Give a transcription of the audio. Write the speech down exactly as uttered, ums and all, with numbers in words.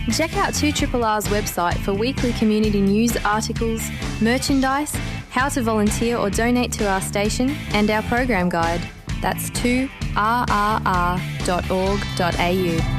Check out two R R R's website for weekly community news articles, merchandise, how to volunteer or donate to our station, and our program guide. That's two R R R dot org dot A U.